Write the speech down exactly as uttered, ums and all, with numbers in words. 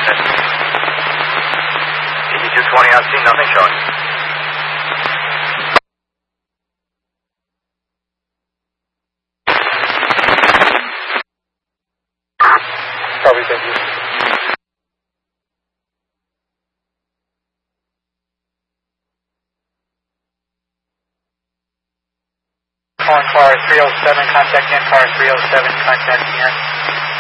T D two twenty on scene, nothing showing. Probably W. Calling car three oh seven, contacting car three oh seven, contacting in.